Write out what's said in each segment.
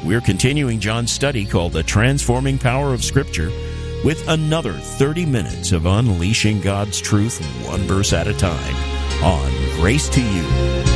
we're continuing John's study called The Transforming Power of Scripture with another 30 minutes of unleashing God's truth one verse at a time on Grace to You.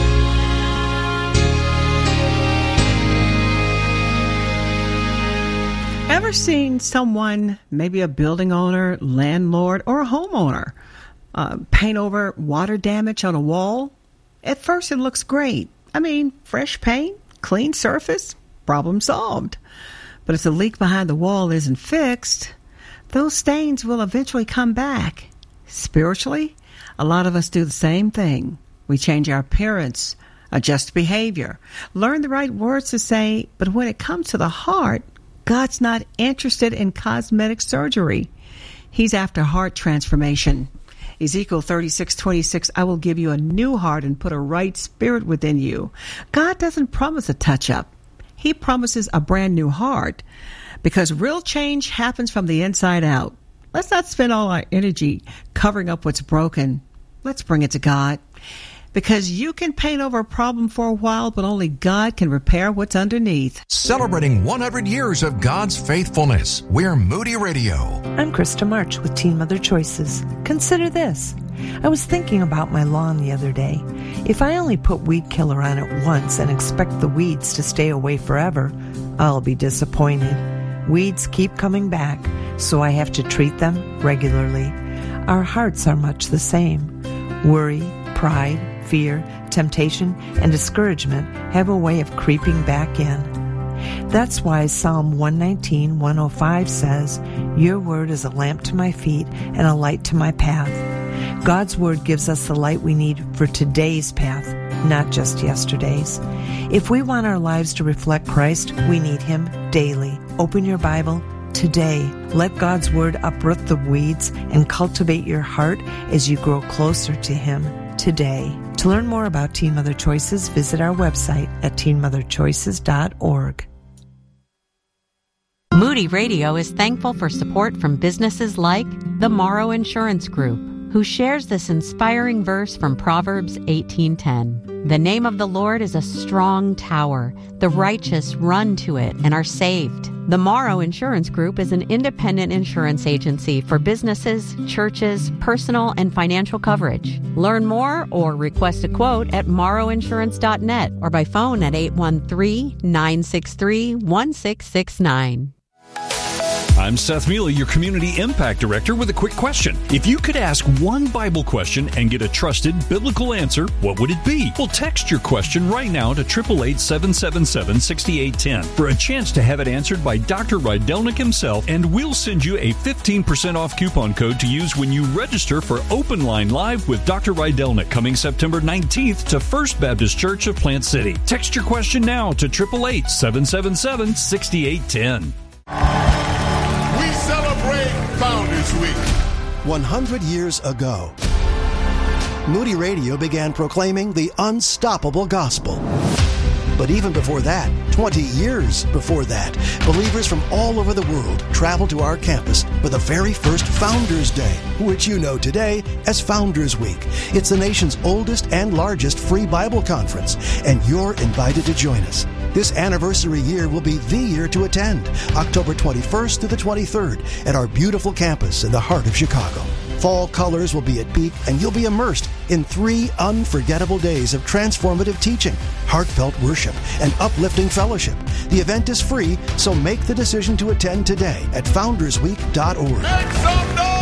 Ever seen someone, maybe a building owner, landlord, or a homeowner, paint over water damage on a wall? At first it looks great. I mean, fresh paint, clean surface, problem solved. But if the leak behind the wall isn't fixed, those stains will eventually come back. Spiritually, a lot of us do the same thing. We change our appearance, adjust behavior, learn the right words to say, but when it comes to the heart, God's not interested in cosmetic surgery. He's after heart transformation. Ezekiel 36:26, I will give you a new heart and put a right spirit within you. God doesn't promise a touch-up. He promises a brand new heart because real change happens from the inside out. Let's not spend all our energy covering up what's broken. Let's bring it to God. Because you can paint over a problem for a while, but only God can repair what's underneath. Celebrating 100 years of God's faithfulness, we're Moody Radio. I'm Krista March with Teen Mother Choices. Consider this. I was thinking about my lawn the other day. If I only put weed killer on it once and expect the weeds to stay away forever, I'll be disappointed. Weeds keep coming back, so I have to treat them regularly. Our hearts are much the same. Worry, pride, fear, temptation, and discouragement have a way of creeping back in. That's why Psalm 119:105 says, Your word is a lamp to my feet and a light to my path. God's word gives us the light we need for today's path, not just yesterday's. If we want our lives to reflect Christ, we need Him daily. Open your Bible today. Let God's word uproot the weeds and cultivate your heart as you grow closer to Him today. To learn more about Teen Mother Choices, visit our website at teenmotherchoices.org. Moody Radio is thankful for support from businesses like the Morrow Insurance Group, who shares this inspiring verse from Proverbs 18:10. The name of the Lord is a strong tower. The righteous run to it and are saved. The Morrow Insurance Group is an independent insurance agency for businesses, churches, personal, and financial coverage. Learn more or request a quote at morrowinsurance.net or by phone at 813-963-1669. I'm Seth Mealy, your Community Impact Director, with a quick question. If you could ask one Bible question and get a trusted biblical answer, what would it be? Well, text your question right now to 888-777-6810 for a chance to have it answered by Dr. Rydelnik himself, and we'll send you a 15% off coupon code to use when you register for Open Line Live with Dr. Rydelnik coming September 19th to First Baptist Church of Plant City. Text your question now to 888-777-6810. Founders Week. 100 years ago, Moody Radio began proclaiming the unstoppable gospel. But even before that, 20 years before that, believers from all over the world traveled to our campus for the very first Founders Day, which you know today as Founders Week. It's the nation's oldest and largest free Bible conference, and you're invited to join us. This anniversary year will be the year to attend, October 21st through the 23rd at our beautiful campus in the heart of Chicago. Fall colors will be at peak, and you'll be immersed in 3 unforgettable days of transformative teaching, heartfelt worship, and uplifting fellowship. The event is free, so make the decision to attend today at foundersweek.org. Make some noise!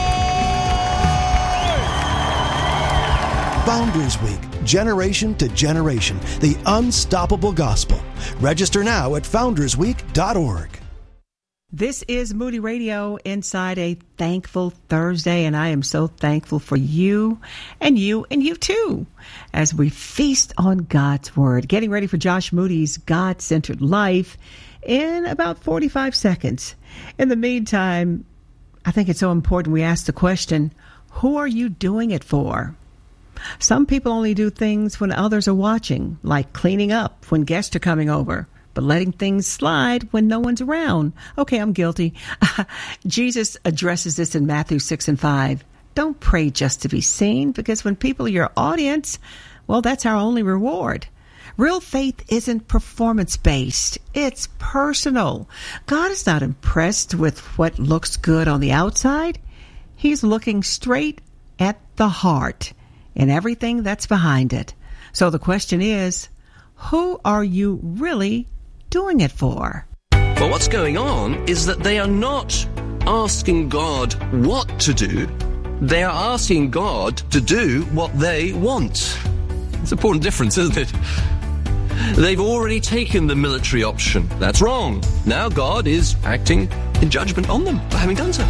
Founders Week, generation to generation, the unstoppable gospel. Register now at foundersweek.org. This is Moody Radio inside a thankful Thursday, and I am so thankful for you and you and you too as we feast on God's Word. Getting ready for Josh Moody's God-Centered Life in about 45 seconds. In the meantime, I think it's so important we ask the question, who are you doing it for? Some people only do things when others are watching, like cleaning up when guests are coming over, but letting things slide when no one's around. Okay, I'm guilty. Jesus addresses this in Matthew 6:5. Don't pray just to be seen, because when people are your audience, well, that's our only reward. Real faith isn't performance-based. It's personal. God is not impressed with what looks good on the outside. He's looking straight at the heart and everything that's behind it. So the question is, who are you really doing it for? But what's going on is that they are not asking God what to do. They are asking God to do what they want. It's an important difference, isn't it? They've already taken the military option. That's wrong. Now God is acting in judgment on them for having done so.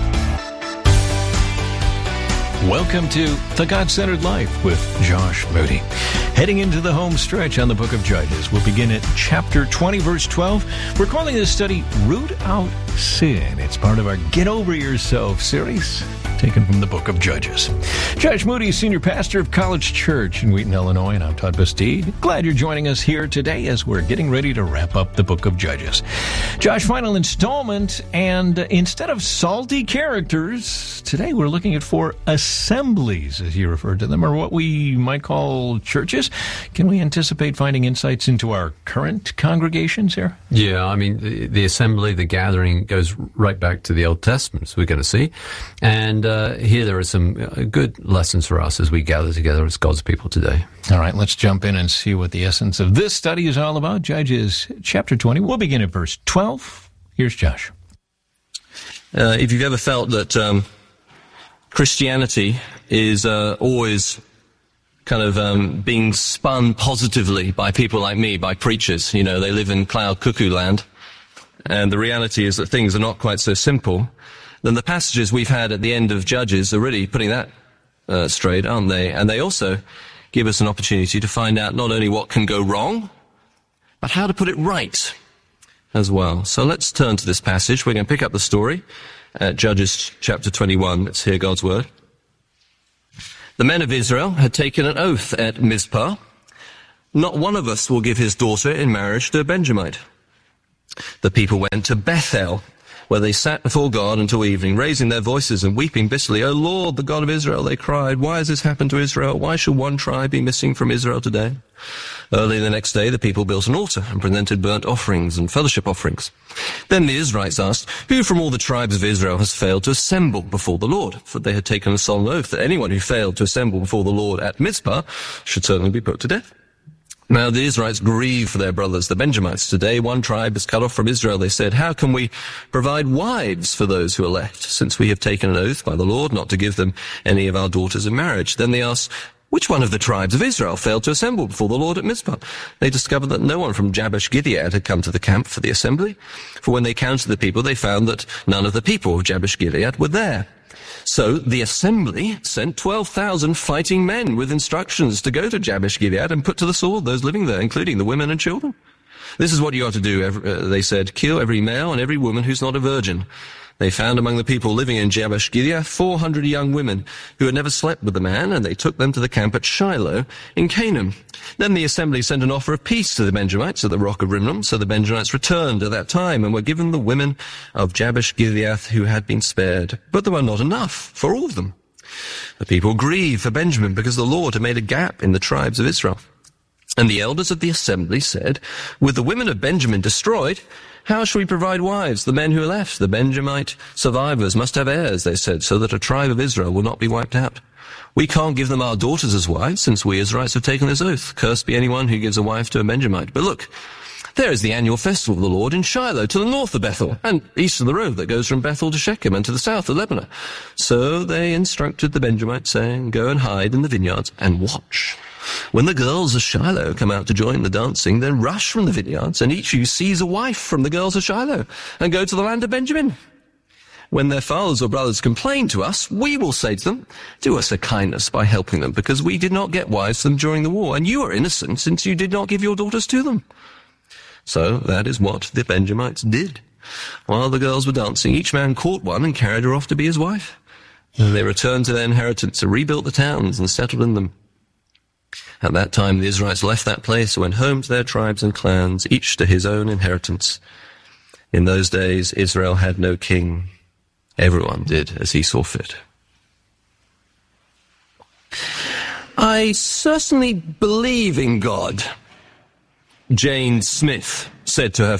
Welcome to The God-Centered Life with Josh Moody. Heading into the home stretch on the book of Judges, we'll begin at chapter 20, verse 12. We're calling this study Root Out Sin. It's part of our Get Over Yourself series, taken from the book of Judges. Josh Moody, senior pastor of College Church in Wheaton, Illinois, and I'm Todd Bastide. Glad you're joining us here today as we're getting ready to wrap up the book of Judges. Josh, final installment, and instead of salty characters, today we're looking at 4 assemblies, as you referred to them, or what we might call churches. Can we anticipate finding insights into our current congregations here? Yeah, I mean, the assembly, the gathering goes right back to the Old Testament, as we're going to see. And here there are some good lessons for us as we gather together as God's people today. All right, let's jump in and see what the essence of this study is all about. Judges chapter 20. We'll begin at verse 12. Here's Josh. If you've ever felt that Christianity is always kind of being spun positively by people like me, by preachers, you know, they live in cloud cuckoo land, and the reality is that things are not quite so simple, then the passages we've had at the end of Judges are really putting that straight, aren't they? And they also give us an opportunity to find out not only what can go wrong, but how to put it right as well. So let's turn to this passage. We're going to pick up the story at Judges chapter 21. Let's hear God's word. The men of Israel had taken an oath at Mizpah. Not one of us will give his daughter in marriage to a Benjamite. The people went to Bethel, where they sat before God until evening, raising their voices and weeping bitterly. O Lord, the God of Israel, they cried, why has this happened to Israel? Why should one tribe be missing from Israel today? Early the next day, the people built an altar and presented burnt offerings and fellowship offerings. Then the Israelites asked, who from all the tribes of Israel has failed to assemble before the Lord? For they had taken a solemn oath that anyone who failed to assemble before the Lord at Mizpah should certainly be put to death. Now the Israelites grieve for their brothers, the Benjamites. Today one tribe is cut off from Israel. They said, how can we provide wives for those who are left, since we have taken an oath by the Lord not to give them any of our daughters in marriage? Then they asked, which one of the tribes of Israel failed to assemble before the Lord at Mizpah? They discovered that no one from Jabesh Gilead had come to the camp for the assembly. For when they counted the people, they found that none of the people of Jabesh Gilead were there. So the assembly sent 12,000 fighting men with instructions to go to Jabesh Gilead and put to the sword those living there, including the women and children. This is what you ought to do, they said, kill every male and every woman who's not a virgin. They found among the people living in Jabesh Gilead 400 young women who had never slept with a man, and they took them to the camp at Shiloh in Canaan. Then the assembly sent an offer of peace to the Benjamites at the rock of Rimmon, so the Benjamites returned at that time and were given the women of Jabesh Gilead who had been spared. But there were not enough for all of them. The people grieved for Benjamin because the Lord had made a gap in the tribes of Israel. And the elders of the assembly said, with the women of Benjamin destroyed, how shall we provide wives? The men who are left, the Benjamite survivors, must have heirs, they said, so that a tribe of Israel will not be wiped out. We can't give them our daughters as wives, since we Israelites have taken this oath. Cursed be anyone who gives a wife to a Benjamite. But look, there is the annual festival of the Lord in Shiloh, to the north of Bethel, and east of the road that goes from Bethel to Shechem, and to the south of Lebanon. So they instructed the Benjamites, saying, go and hide in the vineyards and watch. When the girls of Shiloh come out to join the dancing, then rush from the vineyards, and each of you seize a wife from the girls of Shiloh, and go to the land of Benjamin. When their fathers or brothers complain to us, we will say to them, do us a kindness by helping them, because we did not get wives for them during the war, and you are innocent, since you did not give your daughters to them. So that is what the Benjamites did. While the girls were dancing, each man caught one and carried her off to be his wife. And they returned to their inheritance and rebuilt the towns and settled in them. At that time, the Israelites left that place and went home to their tribes and clans, each to his own inheritance. In those days, Israel had no king. Everyone did as he saw fit. I certainly believe in God. Jane Smith said to her